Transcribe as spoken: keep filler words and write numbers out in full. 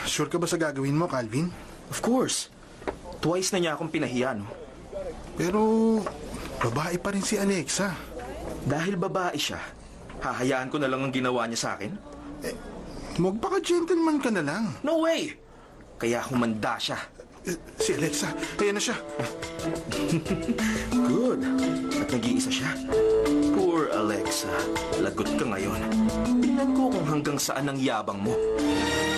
Sure ka ba sa gagawin mo, Calvin? Of course. Twice na niya akong pinahiya, no? Pero, babae pa rin si Alexa. Dahil babae siya, hahayaan ko na lang ang ginawa niya sa akin? Magpaka-gentleman ka na lang. No way! Kaya humanda siya. Eh, si Alexa, kaya na siya. Good. At nag-iisa siya. Poor Alexa. Lagot ka ngayon. Tingnan ko kung hanggang saan ang yabang mo.